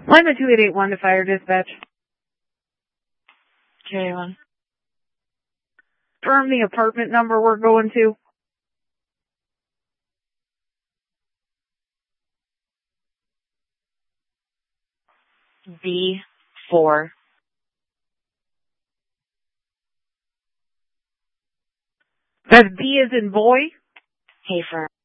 Lima 2881 to fire dispatch. 281. Confirm the apartment number we're going to. B4. That's B as in boy? Hey, firm.